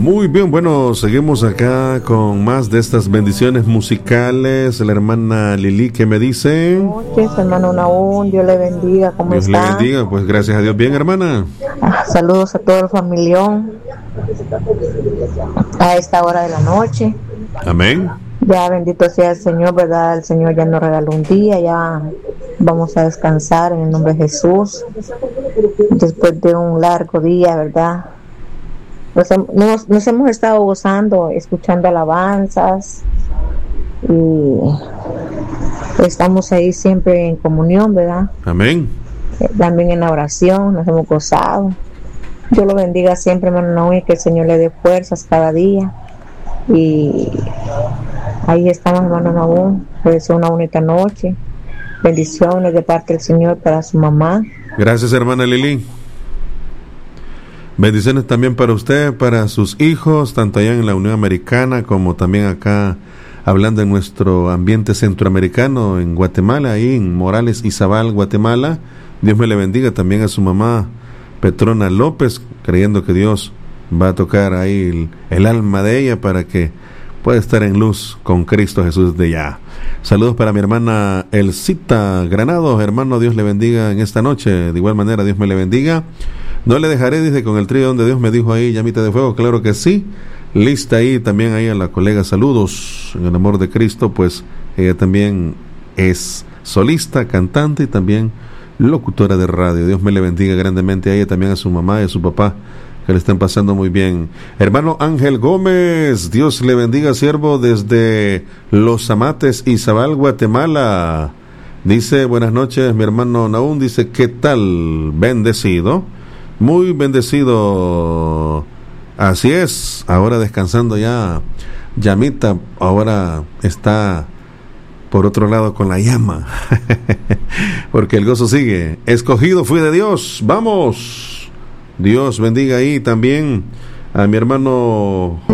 Muy bien, bueno, seguimos acá con más de estas bendiciones musicales. La hermana Lili, ¿qué me dice? Buenas noches, hermano Naún, Dios le bendiga, ¿cómo Dios está? le bendiga, pues gracias a Dios, bien, hermana. Saludos a todo el familión a esta hora de la noche. Amén. Ya bendito sea el Señor, ¿verdad? El Señor ya nos regaló un día, ya vamos a descansar en el nombre de Jesús. Después de un largo día, ¿verdad? Nos hemos estado gozando, escuchando alabanzas y estamos ahí siempre en comunión, ¿verdad? Amén. También en la oración nos hemos gozado. Dios lo bendiga siempre, hermano Naúl, y que el Señor le dé fuerzas cada día. Y ahí estamos, hermano Naúl. Pues una bonita noche. Bendiciones de parte del Señor para su mamá. Gracias, hermana Lili. Bendiciones también para usted, para sus hijos, tanto allá en la Unión Americana como también acá, hablando de nuestro ambiente centroamericano, en Guatemala, ahí en Morales Izabal, Guatemala. Dios me le bendiga también a su mamá, Petrona López, creyendo que Dios va a tocar ahí el alma de ella para que pueda estar en luz con Cristo Jesús de ya. Saludos para mi hermana Elcita Granados. Hermano, Dios le bendiga en esta noche. De igual manera, Dios me le bendiga. No le dejaré, dice, con el trío donde Dios me dijo ahí, llamita de fuego. Claro que sí. Lista ahí también ahí a la colega. Saludos en el amor de Cristo. Pues ella también es solista, cantante y también locutora de radio. Dios me le bendiga grandemente a ella, también a su mamá y a su papá, que le estén pasando muy bien. Hermano Ángel Gómez, Dios le bendiga, siervo, desde Los Amates, Izabal, Guatemala. Dice, buenas noches, mi hermano Naún. Dice, ¿qué tal? Bendecido. Muy bendecido. Así es. Ahora descansando ya. Llamita ahora está por otro lado con la llama. Porque el gozo sigue. Escogido fui de Dios. Vamos. Dios bendiga ahí también a mi hermano